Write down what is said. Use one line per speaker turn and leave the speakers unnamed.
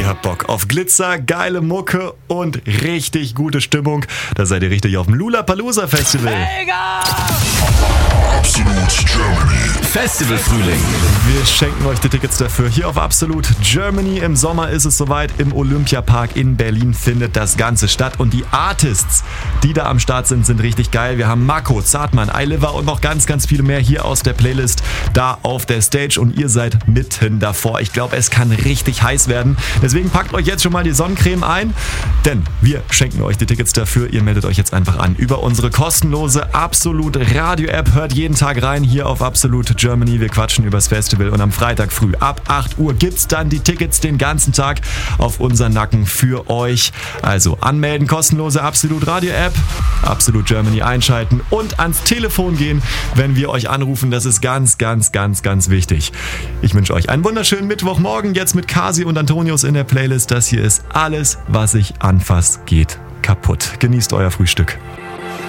habt Bock auf Glitzer, geile Mucke und richtig gute Stimmung, da seid ihr richtig auf dem Lollapalooza Festival.
Mega!
Absolut Germany.
Festivalfrühling.
Wir schenken euch die Tickets dafür hier auf Absolut Germany. Im Sommer ist es soweit. Im Olympiapark in Berlin findet das Ganze statt. Und die Artists, die da am Start sind, sind richtig geil. Wir haben Marco, Zartmann, iLiver und noch ganz, ganz viele mehr hier aus der Playlist da auf der Stage. Und ihr seid mitten davor. Ich glaube, es kann richtig heiß werden. Deswegen packt euch jetzt schon mal die Sonnencreme ein. Denn wir schenken euch die Tickets dafür. Ihr meldet euch jetzt einfach an über unsere kostenlose Absolut Radio-App. Hört jeden Tag rein hier auf Absolut Germany. Wir quatschen übers Festival und am Freitag früh ab 8 Uhr gibt's dann die Tickets den ganzen Tag auf unseren Nacken für euch. Also anmelden, kostenlose Absolut Radio App, Absolut Germany einschalten und ans Telefon gehen, wenn wir euch anrufen. Das ist ganz, ganz, ganz, ganz wichtig. Ich wünsche euch einen wunderschönen Mittwochmorgen jetzt mit Kasi und Antonius in der Playlist. Das hier ist alles, was ich anfasse, geht kaputt. Genießt euer Frühstück.